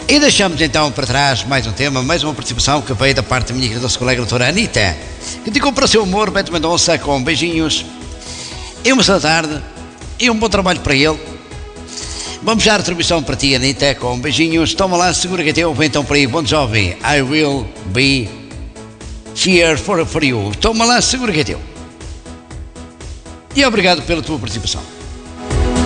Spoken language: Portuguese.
E deixamos então para trás mais um tema, mais uma participação que veio da parte da minha querida colega doutora Anitta, que dedicou para o seu amor Beto Mendonça com beijinhos e uma boa tarde e um bom trabalho para ele. Vamos já a retribuição para ti, Anitta, com beijinhos. Toma lá, segura que é teu. Vem então para aí, Bon Jovi, I will be here for you. Toma lá, segura que é teu. E obrigado pela tua participação.